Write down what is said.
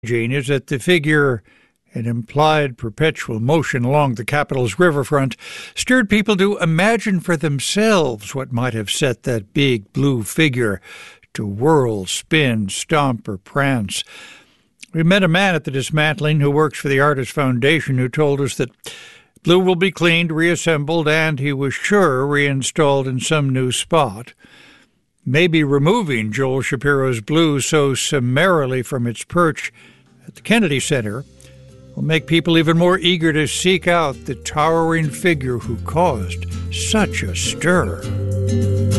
Gene, is that the figure, an implied perpetual motion along the capital's riverfront, stirred people to imagine for themselves what might have set that big blue figure to whirl, spin, stomp, or prance. We met a man at the dismantling who works for the Artist Foundation who told us that Blue will be cleaned, reassembled, and, he was sure, reinstalled in some new spot. Maybe removing Joel Shapiro's Blue so summarily from its perch at the Kennedy Center will make people even more eager to seek out the towering figure who caused such a stir.